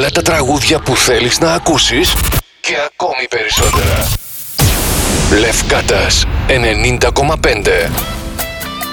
όλα τα τραγούδια που θέλεις να ακούσεις και ακόμη περισσότερα. Λευκάτας 90,5.